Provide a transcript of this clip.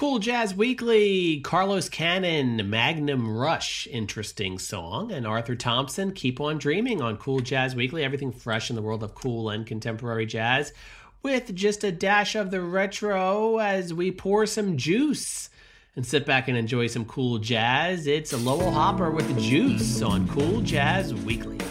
Cool Jazz Weekly, Carlos Cannon, Magnum Rush, interesting song. And Arthur Thompson, Keep On Dreaming on Cool Jazz Weekly. Everything fresh in the world of cool and contemporary jazz with just a dash of the retro as we pour some juice and sit back and enjoy some cool jazz. It's Lowell Hopper with Juice on Cool Jazz Weekly.